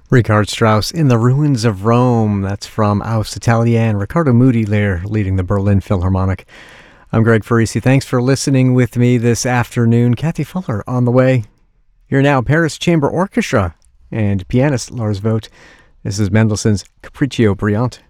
Richard Strauss in the Ruins of Rome. That's from Aus Italien. Riccardo Muti there leading the Berlin Philharmonic. I'm Greg Farisi. Thanks for listening with me this afternoon. Kathy Fuller on the way. You're now Paris Chamber Orchestra and pianist Lars Vogt. This is Mendelssohn's Capriccio Brillante.